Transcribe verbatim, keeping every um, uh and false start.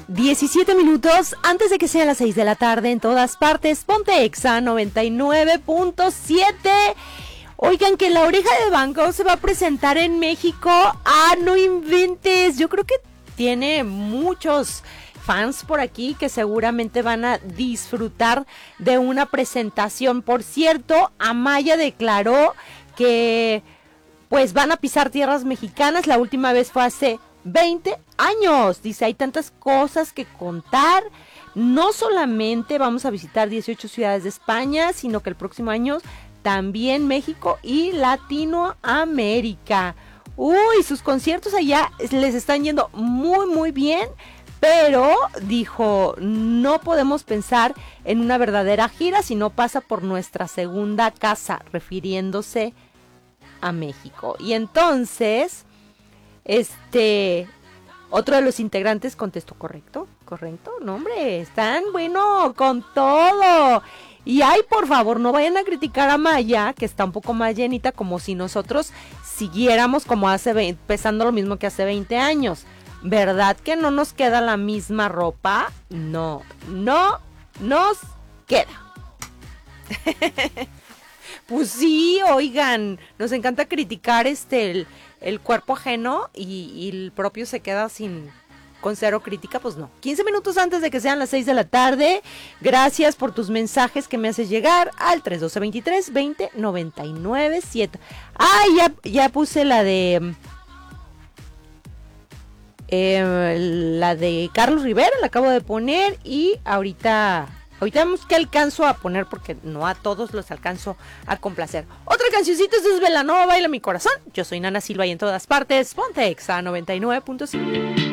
diecisiete minutos antes de que sean las seis de la tarde en todas partes. Ponte Exa noventa y nueve punto siete. Oigan, que La Oreja de Van Gogh se va a presentar en México. ¡Ah, no inventes! Yo creo que tiene muchos fans por aquí que seguramente van a disfrutar de una presentación. Por cierto, Amaya declaró que pues van a pisar tierras mexicanas. La última vez fue hace veinte años. Dice, hay tantas cosas que contar. No solamente vamos a visitar dieciocho ciudades de España, sino que el próximo año también México y Latinoamérica. Uy, sus conciertos allá les están yendo muy muy bien, pero dijo, no podemos pensar en una verdadera gira si no pasa por nuestra segunda casa, refiriéndose a México. Y entonces, este, otro de los integrantes contestó, correcto, correcto, no hombre, están bueno con todo. Y ay, por favor, no vayan a criticar a Maya, que está un poco más llenita, como si nosotros siguiéramos como hace veinte, pesando lo mismo que hace veinte años. ¿Verdad que no nos queda la misma ropa? No, no nos queda. Pues sí, oigan, nos encanta criticar este el, el cuerpo ajeno y, y el propio se queda sin, con cero crítica, pues no. quince minutos antes de que sean las seis de la tarde, gracias por tus mensajes que me haces llegar al tres doce veintitrés veinte noventa y nueve siete. Ah, ya, ya puse la de... Eh, la de Carlos Rivera, la acabo de poner y ahorita... Ahorita vemos que alcanzo a poner porque no a todos los alcanzo a complacer. Otra cancioncita es Belanova, Baila Mi Corazón. Yo soy Nana Silva y en todas partes, ponte Exa noventa y nueve punto cinco.